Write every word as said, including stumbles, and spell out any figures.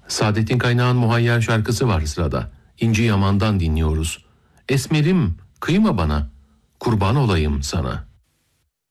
Saadettin Kaynağ'ın Muhayyer şarkısı var sırada. İnci Yaman'dan dinliyoruz. Esmerim, kıyma bana, kurban olayım sana.